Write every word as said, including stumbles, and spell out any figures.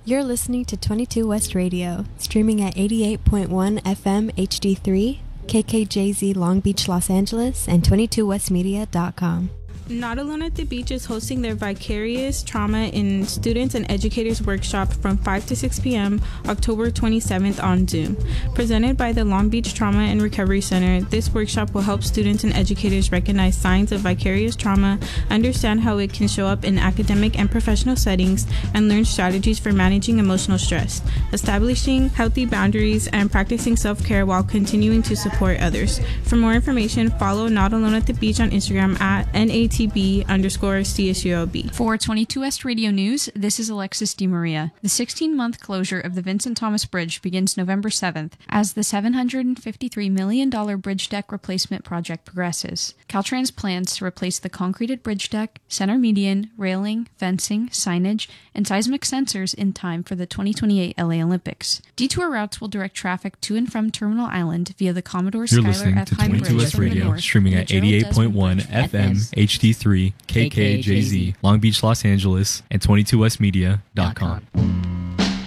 You're listening to twenty-two West Radio, streaming at eighty-eight point one F M H D three, K K J Z Long Beach, Los Angeles, and twenty-two west media dot com. Not Alone at the Beach is hosting their Vicarious Trauma in Students and Educators Workshop from five to six p.m. October twenty-seventh on Zoom. Presented by the Long Beach Trauma and Recovery Center, this workshop will help students and educators recognize signs of vicarious trauma, understand how it can show up in academic and professional settings, and learn strategies for managing emotional stress, establishing healthy boundaries, and practicing self-care while continuing to support others. For more information, follow Not Alone at the Beach on Instagram at N A T B underscore C S U L B. For twenty-two West Radio News, this is Alexis DiMaria. The sixteen-month closure of the Vincent Thomas Bridge begins November seventh as the seven hundred fifty-three million dollars bridge deck replacement project progresses. Caltrans plans to replace the concreted bridge deck, center median, railing, fencing, signage, and seismic sensors in time for the twenty twenty-eight L A Olympics. Detour routes will direct traffic to and from Terminal Island via the Commodore You're Schuyler F. Hine Bridge West from the Radio, north. streaming at eighty-eight point one F M H D three, K K J Z, Long Beach, Los Angeles, and twenty-two west media dot com.